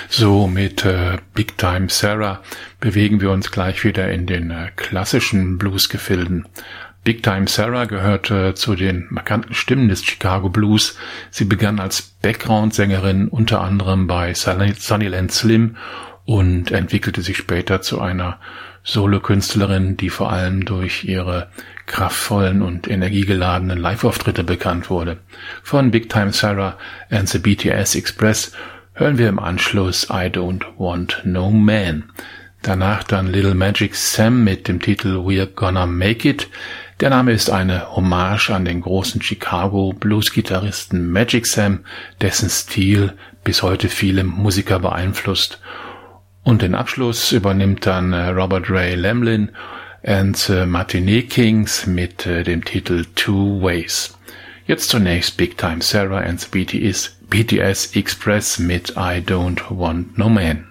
So, mit Big Time Sarah bewegen wir uns gleich wieder in den klassischen Bluesgefilden. Big Time Sarah gehörte zu den markanten Stimmen des Chicago Blues. Sie begann als Background-Sängerin unter anderem bei Sunnyland Slim und entwickelte sich später zu einer Solokünstlerin, die vor allem durch ihre kraftvollen und energiegeladenen Live-Auftritte bekannt wurde. Von Big Time Sarah and the BTS Express hören wir im Anschluss I Don't Want No Man. Danach dann Little Magic Sam mit dem Titel We're Gonna Make It. Der Name ist eine Hommage an den großen Chicago Blues-Gitarristen Magic Sam, dessen Stil bis heute viele Musiker beeinflusst. Und den Abschluss übernimmt dann Robert Ray Lamlin and the Matinee Kings mit dem Titel Two Ways. Jetzt zunächst Big Time Sarah and the BTS Express mit I Don't Want No Man.